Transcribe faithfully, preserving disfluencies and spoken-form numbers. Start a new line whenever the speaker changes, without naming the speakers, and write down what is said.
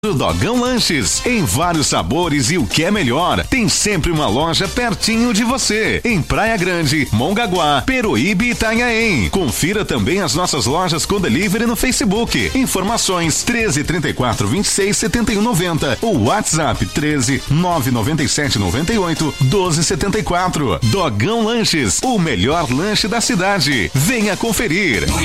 do Dogão Lanches, em vários sabores e o que é melhor, tem sempre uma loja pertinho de você, em Praia Grande, Mongaguá, Peruíbe e Itanhaém. Confira também as nossas lojas com delivery no Facebook. Informações treze, trinta e quatro, vinte e seis, setenta e um, noventa ou WhatsApp treze, nove noventa e sete, noventa e oito, doze, setenta e quatro. Dogão Lanches, o melhor lanche da cidade. Venha conferir.